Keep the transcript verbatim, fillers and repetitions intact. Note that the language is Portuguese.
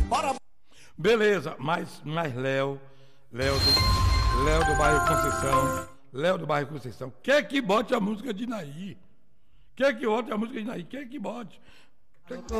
Bora. Beleza, mas, mas Léo, Léo do, Léo do bairro Conceição, Léo do bairro Conceição, quer que bote a música de Nair? Quer que bote a música de Nair? Quer que bote? Quer que...